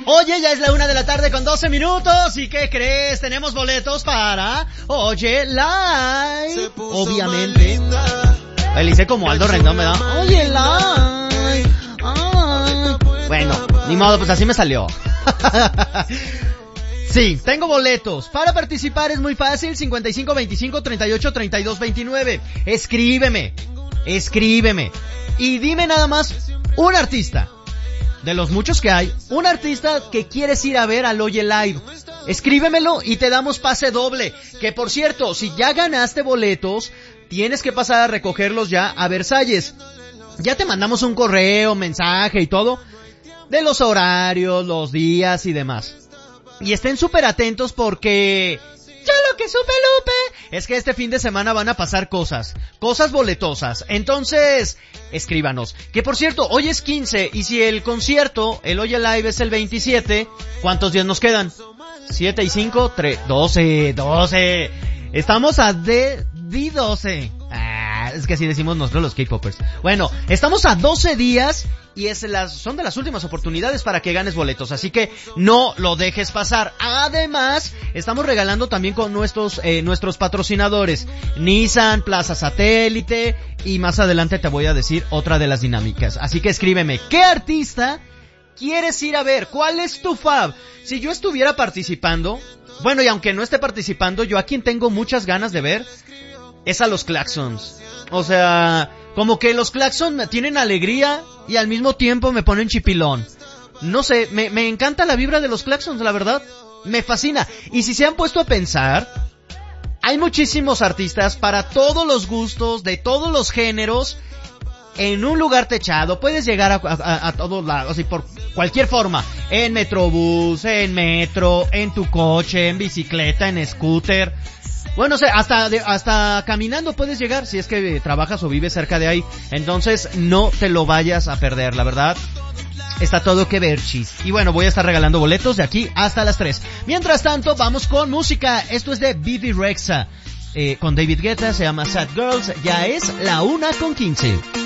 Oye, ya es la 1:12 ¿y qué crees? Tenemos boletos para Oye Live. Obviamente. Le hice como Aldo Rendón, ¿verdad? Oye Live. Ay. Bueno, ni modo, pues así me salió. Sí, tengo boletos. Para participar es muy fácil, 55 25 38 32 29. Escríbeme. Y dime nada más un artista. De los muchos que hay, un artista que quieres ir a ver al Oye Live. Escríbemelo y te damos pase doble. Que por cierto, si ya ganaste boletos, tienes que pasar a recogerlos ya a Versalles. Ya te mandamos un correo, mensaje y todo, de los horarios, los días y demás. Y estén súper atentos porque... yo lo que supe, Lupe, es que este fin de semana van a pasar cosas boletosas. Entonces, escríbanos. Que por cierto, hoy es 15 y si el concierto, el Oye Live es el 27, ¿cuántos días nos quedan? 7 y 5, 3, 12. Estamos a D12. Es que así decimos nosotros los K-popers. Bueno, estamos a 12 días y son de las últimas oportunidades para que ganes boletos, así que no lo dejes pasar. Además, estamos regalando también con nuestros patrocinadores, Nissan, Plaza Satélite, y más adelante te voy a decir otra de las dinámicas. Así que escríbeme, ¿qué artista quieres ir a ver? ¿Cuál es tu fab? Si yo estuviera participando, bueno, y aunque no esté participando, yo a quien tengo muchas ganas de ver es a los Klaxons. O sea, como que los Klaxon tienen alegría y al mismo tiempo me ponen chipilón. No sé, me encanta la vibra de los Klaxons, la verdad. Me fascina. Y si se han puesto a pensar, hay muchísimos artistas para todos los gustos, de todos los géneros, en un lugar techado. Puedes llegar a todos lados y por cualquier forma. En metrobús, en metro, en tu coche, en bicicleta, en scooter. Bueno, o sea, hasta caminando puedes llegar si es que trabajas o vives cerca de ahí. Entonces, no te lo vayas a perder, la verdad. Está todo que ver, chis. Y bueno, voy a estar regalando boletos de aquí hasta las 3. Mientras tanto, vamos con música. Esto es de Bibi Rexha. Con David Guetta, se llama Sad Girls. Ya es la 1:15.